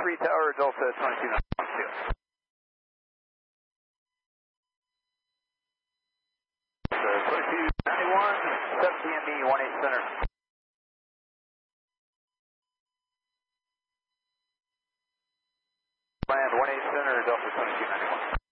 3 Tower, Delta 2292. 2291, 7 PMB, 18 Center. Land 18 Center, Delta 2292.